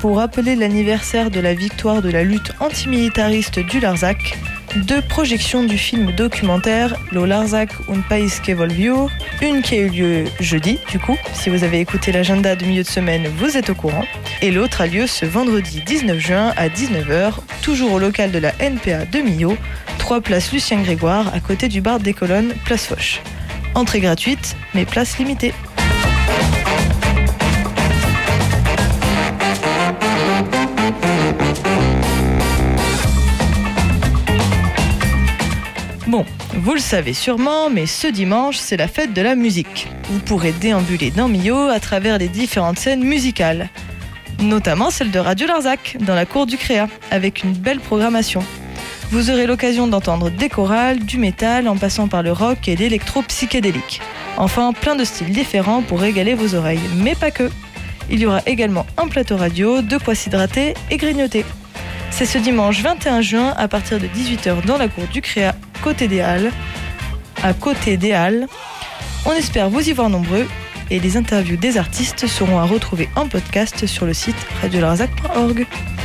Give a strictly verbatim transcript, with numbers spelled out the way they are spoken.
Pour rappeler l'anniversaire de la victoire de la lutte antimilitariste du Larzac, deux projections du film documentaire Le Larzac, un país que volvió, une qui a eu lieu jeudi, du coup, si vous avez écouté l'agenda de milieu de semaine, vous êtes au courant, et l'autre a lieu ce vendredi dix-neuf juin à dix-neuf heures, toujours au local de la N P A de Millau, trois place Lucien Grégoire, à côté du bar des Colonnes, place Foch. Entrée gratuite, mais place limitée. Bon, vous le savez sûrement, mais ce dimanche, c'est la fête de la musique. Vous pourrez déambuler dans Millau à travers les différentes scènes musicales, notamment celle de Radio Larzac, dans la cour du Créa, avec une belle programmation. Vous aurez l'occasion d'entendre des chorales, du métal, en passant par le rock et l'électro-psychédélique. Enfin, plein de styles différents pour régaler vos oreilles, mais pas que. Il y aura également un plateau radio, de quoi s'hydrater et grignoter. C'est ce dimanche vingt et un juin à partir de dix-huit heures dans la cour du Créa, côté des Halles, à côté des Halles. On espère vous y voir nombreux et les interviews des artistes seront à retrouver en podcast sur le site radio larzac point org.